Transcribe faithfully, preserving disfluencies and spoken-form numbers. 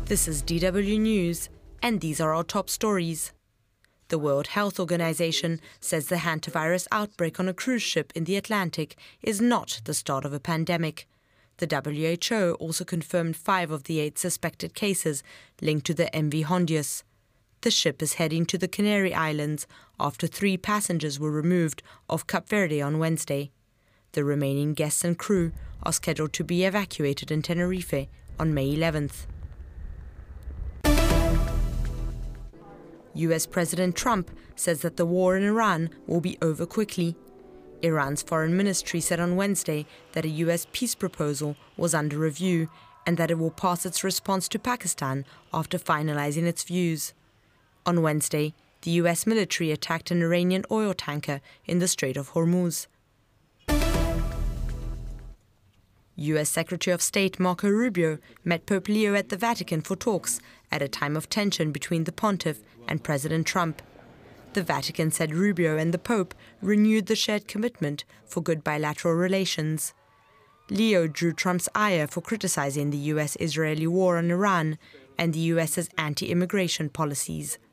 This is D W News, and these are our top stories. The World Health Organization says the hantavirus outbreak on a cruise ship in the Atlantic is not the start of a pandemic. The W H O also confirmed five of the eight suspected cases linked to the M V Hondius. The ship is heading to the Canary Islands after three passengers were removed off Cape Verde on Wednesday. The remaining guests and crew are scheduled to be evacuated in Tenerife on May eleventh. U S President Trump says that the war in Iran will be over quickly. Iran's foreign ministry said on Wednesday that a U S peace proposal was under review and that it will pass its response to Pakistan after finalizing its views. On Wednesday, the U S military attacked an Iranian oil tanker in the Strait of Hormuz. U S Secretary of State Marco Rubio met Pope Leo at the Vatican for talks at a time of tension between the pontiff and President Trump. The Vatican said Rubio and the Pope renewed the shared commitment for good bilateral relations. Leo drew Trump's ire for criticizing the U S Israeli war on Iran and the U S's anti-immigration policies.